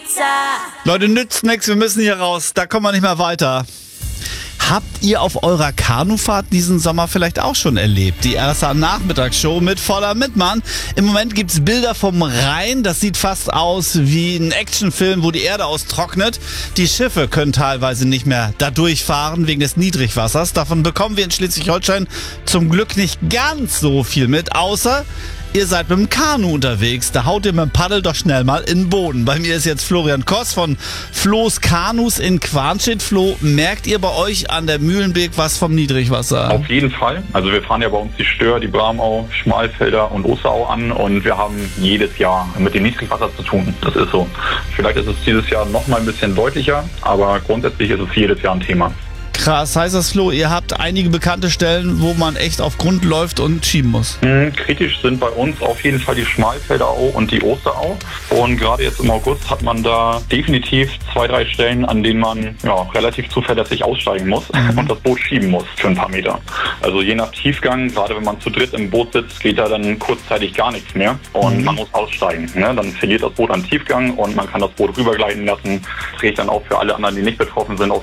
Leute, nützt nichts, wir müssen hier raus. Da kommen wir nicht mehr weiter. Habt ihr auf eurer Kanufahrt diesen Sommer vielleicht auch schon erlebt? Die RSA Nachmittagsshow mit voller Mitmann. Im Moment gibt's Bilder vom Rhein. Das sieht fast aus wie ein Actionfilm, wo die Erde austrocknet. Die Schiffe können teilweise nicht mehr da durchfahren wegen des Niedrigwassers. Davon bekommen wir in Schleswig-Holstein zum Glück nicht ganz so viel mit, außer ihr seid mit dem Kanu unterwegs, da haut ihr mit dem Paddel doch schnell mal in den Boden. Bei mir ist jetzt Florian Koss von Flo's Kanus in Quarnstedt. Flo, merkt ihr bei euch an der Mühlenbeek was vom Niedrigwasser? Auf jeden Fall. Also wir fahren ja bei uns die Stör, die Bramau, Schmalfelder und Osterau an und wir haben jedes Jahr mit dem Niedrigwasser zu tun. Das ist so. Vielleicht ist es dieses Jahr noch mal ein bisschen deutlicher, aber grundsätzlich ist es jedes Jahr ein Thema. Krass, heißt das, Flo, ihr habt einige bekannte Stellen, wo man echt auf Grund läuft und schieben muss? Kritisch sind bei uns auf jeden Fall die Schmalfelder Au und die Osterau. Und gerade jetzt im August hat man da definitiv 2, 3 Stellen, an denen man relativ zuverlässig aussteigen muss und das Boot schieben muss für ein paar Meter. Also je nach Tiefgang, gerade wenn man zu dritt im Boot sitzt, geht da dann kurzzeitig gar nichts mehr und man muss aussteigen. Ne? Dann verliert das Boot an Tiefgang und man kann das Boot rübergleiten lassen. Das regt dann auch für alle anderen, die nicht betroffen sind,